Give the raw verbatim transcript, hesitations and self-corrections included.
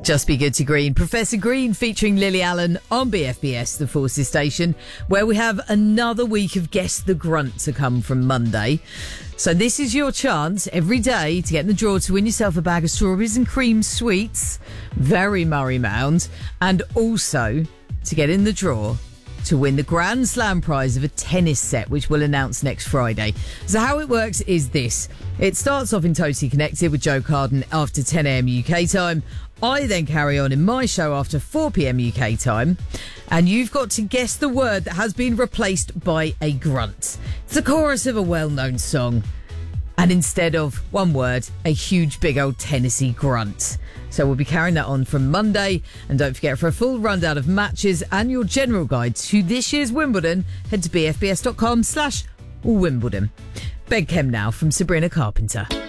Just Be Good to Green. Professor Green featuring Lily Allen on B F B S, the Forces Station, where we have another week of Guess the Grunt to come from Monday. So this is your chance every day to get in the draw to win yourself a bag of strawberries and cream sweets, very Murray Mound, and also to get in the draw to win the Grand Slam prize of a tennis set, which we'll announce next Friday. So how it works is this. It starts off in Totally Connected with Joe Carden after ten a.m. U K time. I then carry on in my show after four p.m. U K time. And you've got to guess the word that has been replaced by a grunt. It's the chorus of a well-known song. And instead of one word, a huge big old Tennessee grunt. So we'll be carrying that on from Monday. And don't forget, for a full rundown of matches and your general guide to this year's Wimbledon, head to bfbs.com slash Wimbledon. Beg Chem now from Sabrina Carpenter.